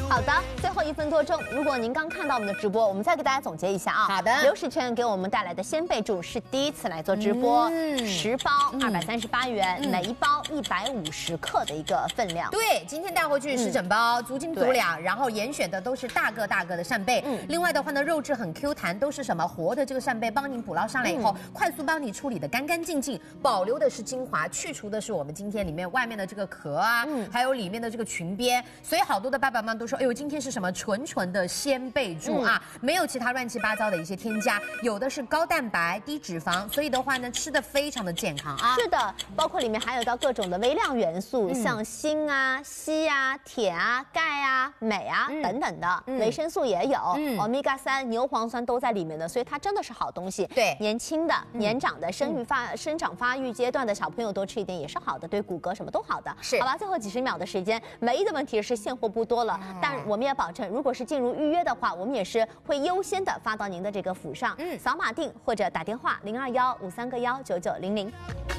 好的，最后1分多钟，如果您刚看到我们的直播，我们再给大家总结一下啊。 好的， 刘世全给我们带来的鲜贝柱是第一次来做直播，10包238元，每一包150克的一个分量。 对，今天带回去10整包，足斤足两，然后严选的都是大个的扇贝。另外的话呢，肉质很 Q 弹，都是什么活的这个扇贝，帮您捕捞上来以后，快速帮你处理的干干净净，保留的是精华，去除的是我们今天里面外面的这个壳啊，还有里面的这个裙边。所以好多的爸爸妈妈都说，哎呦，今天是什么纯的鲜贝柱啊，没有其他乱七八糟的一些添加，有的是高蛋白、低脂肪，所以的话呢，吃的非常的健康啊。 是的，包括里面还有到各种的微量元素，像锌啊、硒啊、铁啊、钙啊、镁啊等等的，维生素也有，Omega 3、牛磺酸都在里面的，所以它真的是好东西。 对， 年轻的、年长的、生长发育阶段的小朋友多吃一点也是好的，对骨骼什么都好的。 是， 好吧，最后几十秒的时间，唯一的问题是现货不多了，但我们也保证，如果是进入预约的话，我们也是会优先的发到您的这个府上，扫码订或者打电话0215319900。